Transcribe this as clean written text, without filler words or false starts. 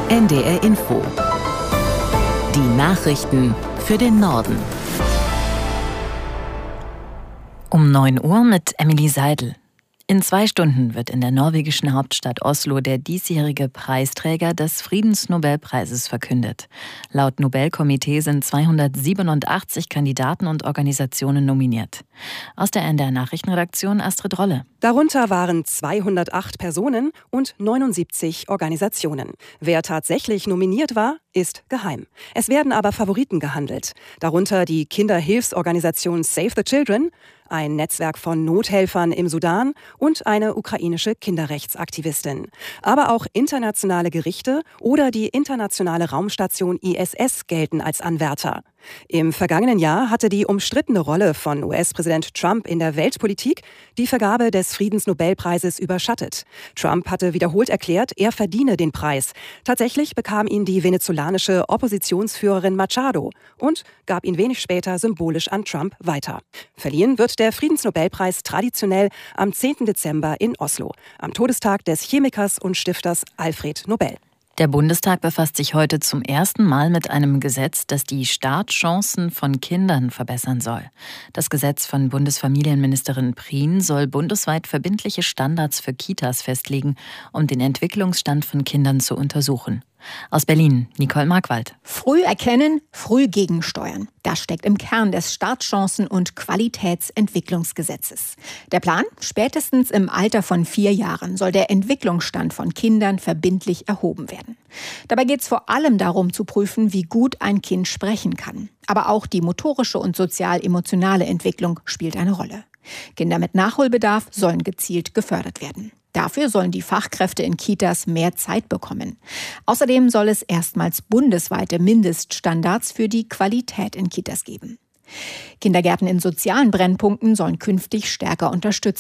NDR Info. Die Nachrichten für den Norden. Um 9 Uhr mit Emily Seidel. In 2 Stunden wird in der norwegischen Hauptstadt Oslo der diesjährige Preisträger des Friedensnobelpreises verkündet. Laut Nobelkomitee sind 287 Kandidaten und Organisationen nominiert. Aus der NDR Nachrichtenredaktion Astrid Rolle. Darunter waren 208 Personen und 79 Organisationen. Wer tatsächlich nominiert war, ist geheim. Es werden aber Favoriten gehandelt. Darunter die Kinderhilfsorganisation Save the Children, ein Netzwerk von Nothelfern im Sudan und eine ukrainische Kinderrechtsaktivistin. Aber auch internationale Gerichte oder die internationale Raumstation ISS gelten als Anwärter. Im vergangenen Jahr hatte die umstrittene Rolle von US-Präsident Trump in der Weltpolitik die Vergabe des Friedensnobelpreises überschattet. Trump hatte wiederholt erklärt, er verdiene den Preis. Tatsächlich bekam ihn die venezolanische Oppositionsführerin Machado und gab ihn wenig später symbolisch an Trump weiter. Verliehen wird der Friedensnobelpreis traditionell am 10. Dezember in Oslo, am Todestag des Chemikers und Stifters Alfred Nobel. Der Bundestag befasst sich heute zum ersten Mal mit einem Gesetz, das die Startchancen von Kindern verbessern soll. Das Gesetz von Bundesfamilienministerin Prien soll bundesweit verbindliche Standards für Kitas festlegen, um den Entwicklungsstand von Kindern zu untersuchen. Aus Berlin, Nicole Markwald. Früh erkennen, früh gegensteuern. Das steckt im Kern des Startchancen- und Qualitätsentwicklungsgesetzes. Der Plan? Spätestens im Alter von 4 Jahren soll der Entwicklungsstand von Kindern verbindlich erhoben werden. Dabei geht es vor allem darum zu prüfen, wie gut ein Kind sprechen kann. Aber auch die motorische und sozial-emotionale Entwicklung spielt eine Rolle. Kinder mit Nachholbedarf sollen gezielt gefördert werden. Dafür sollen die Fachkräfte in Kitas mehr Zeit bekommen. Außerdem soll es erstmals bundesweite Mindeststandards für die Qualität in Kitas geben. Kindergärten in sozialen Brennpunkten sollen künftig stärker unterstützt